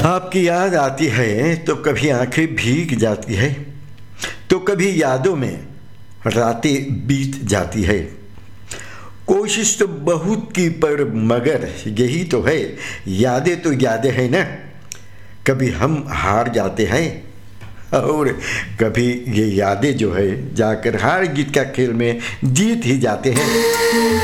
आपकी याद आती है तो कभी आंखें भीग जाती है, तो कभी यादों में रातें बीत जाती है। कोशिश तो बहुत की पर मगर यही तो है, यादें तो यादें हैं ना। कभी हम हार जाते हैं और कभी ये यादें जो है जाकर हार जीत का खेल में जीत ही जाते हैं।